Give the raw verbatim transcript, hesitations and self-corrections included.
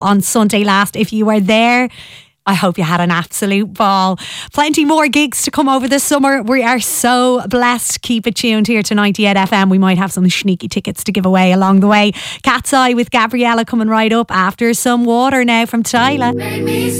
on Sunday last. If you were there, I hope you had an absolute ball. Plenty more gigs to come over this summer. We are so blessed. Keep it tuned here to ninety-eight F M. We might have some sneaky tickets to give away along the way. Cat's Eye with Gabriella coming right up after some water now from Tyler.